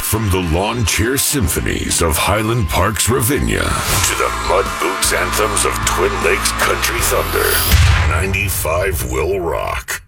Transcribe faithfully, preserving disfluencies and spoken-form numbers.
From the lawn chair symphonies of Highland Park's Ravinia to the mud boots anthems of Twin Lakes Country Thunder, ninety-five will rock.